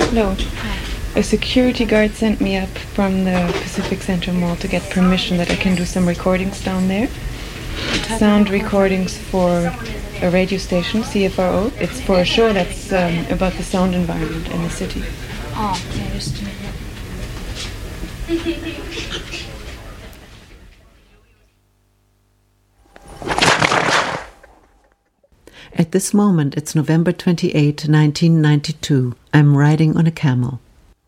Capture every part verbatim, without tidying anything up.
Hello. A security guard sent me up from the Pacific Centre Mall to get permission that I can do some recordings down there. Sound recordings for a radio station, C F R O. It's for a show that's um, about the sound environment in the city. Oh, ja, just det. At this moment, it's November twenty-eighth, nineteen ninety-two. I'm riding on a camel.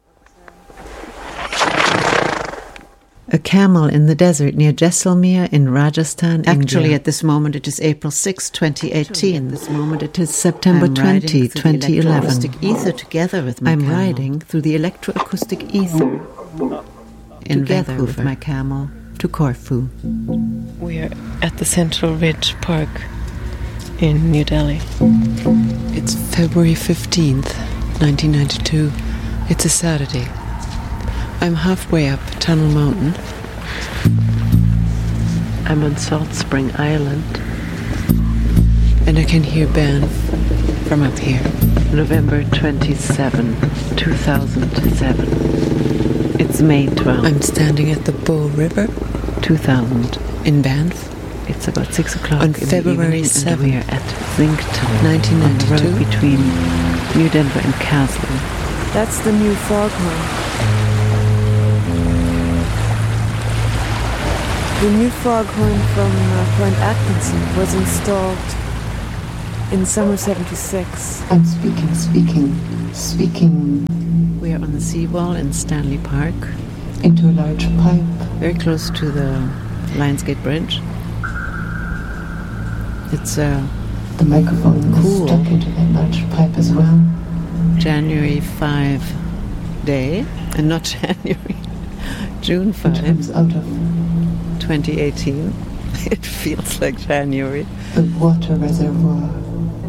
A camel in the desert near Jaisalmer in Rajasthan, Actually, India. At this moment, it is April sixth, twenty eighteen. At this moment, it is September twentieth, twenty eleven. Ether together with my I'm camel. riding through the electroacoustic ether in together Vancouver. With my camel to Corfu. We are at the Central Ridge Park in New Delhi. It's February fifteenth, nineteen ninety-two. It's a Saturday. I'm halfway up Tunnel Mountain. I'm on Salt Spring Island. And I can hear Banff from up here. November twenty-seventh, two thousand seven. It's May twelfth. I'm standing at the Bow River. two thousand. In Banff. It's about six o'clock on February seventh. We are at Zinkton, nineteen ninety-two, on the road between New Denver and Castle. That's the new foghorn. The new foghorn from uh, Point Atkinson was installed in summer seventy-six. I'm speaking, speaking, speaking. We are on the seawall in Stanley Park. Into a large pipe. Very close to the Lionsgate Bridge. It's uh, the microphone cool. Is stuck into that large pipe as well. January fifth day, and not January, June fifth. It comes out of twenty eighteen. It feels like January. The water reservoir